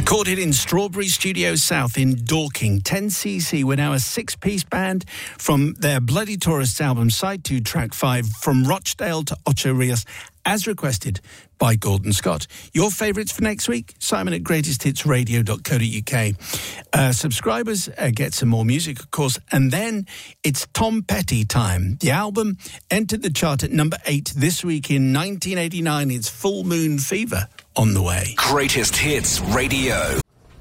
Recorded in Strawberry Studios South in Dorking, 10cc were now a six-piece band from their Bloody Tourists album Side 2 Track 5 From Rochdale to Ocho Rios, as requested by Gordon Scott. Your favourites for next week? Simon at greatesthitsradio.co.uk. Subscribers get some more music, of course, and then it's Tom Petty time. The album entered the chart at number 8 this week in 1989. It's Full Moon Fever on the way. Greatest Hits Radio.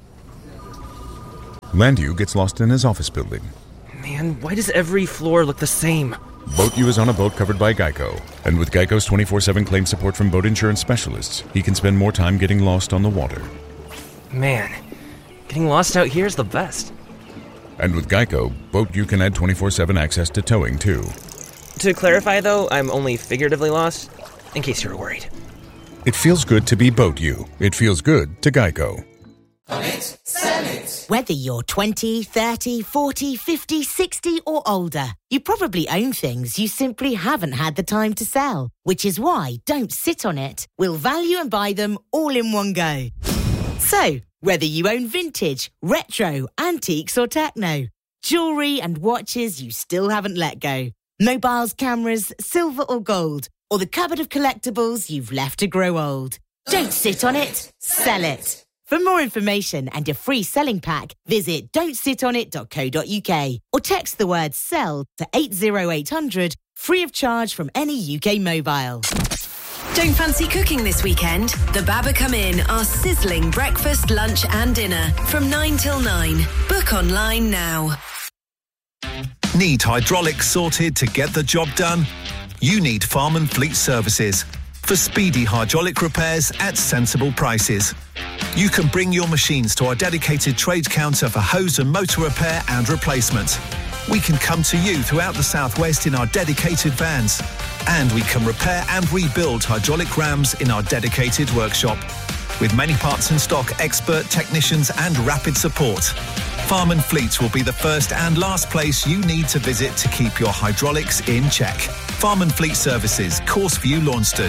Landu gets lost in his office building. Man, why does every floor look the same? Boat U is on a boat covered by Geico. And with Geico's 24/7 claim support from boat insurance specialists, he can spend more time getting lost on the water. Man, getting lost out here is the best. And with Geico, Boat U can add 24/7 access to towing, too. To clarify, though, I'm only figuratively lost, in case you were worried. It feels good to be Boat U. It feels good to Geico. On it, sell it. Whether you're 20, 30, 40, 50, 60 or older, you probably own things you simply haven't had the time to sell, which is why Don't Sit On It will value and buy them all in one go. So, whether you own vintage, retro, antiques or techno, jewellery and watches you still haven't let go, mobiles, cameras, silver or gold, or the cupboard of collectibles you've left to grow old. Don't sit on it, sell it. For more information and a free selling pack, visit don'tsitonit.co.uk or text the word SELL to 80800, free of charge from any UK mobile. Don't fancy cooking this weekend? The Baba Come In are sizzling breakfast, lunch and dinner from 9 till 9. Book online now. Need hydraulics sorted to get the job done? You need Farm and Fleet Services for speedy hydraulic repairs at sensible prices. You can bring your machines to our dedicated trade counter for hose and motor repair and replacement. We can come to you throughout the southwest in our dedicated vans. And we can repair and rebuild hydraulic rams in our dedicated workshop. With many parts in stock, expert technicians and rapid support. Farm and Fleet will be the first and last place you need to visit to keep your hydraulics in check. Farm and Fleet Services, Courseview, Launceston.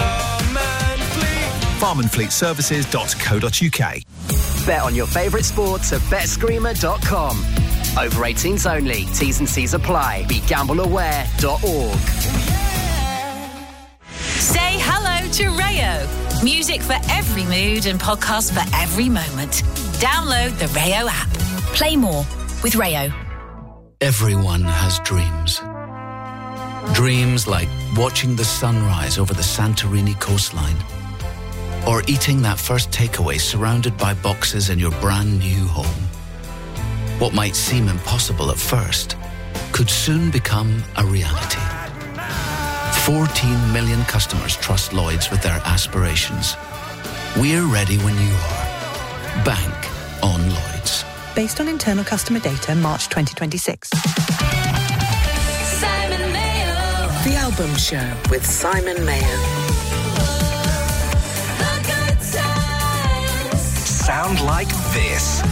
farmandfleetservices.co.uk. Bet on your favourite sports at betscreamer.com. Over 18s only. T's and C's apply. BeGambleAware.org. Say hello to Rayo. Music for every mood and podcasts for every moment. Download the Rayo app. Play more with Rayo. Everyone has dreams. Dreams like watching the sunrise over the Santorini coastline, or eating that first takeaway surrounded by boxes in your brand new home. What might seem impossible at first could soon become a reality. 14 million customers trust Lloyds with their aspirations. We're ready when you are. Bank on Lloyds. Based on internal customer data, March 2026. Simon Mayo. The Album Show with Simon Mayo. Sound like this.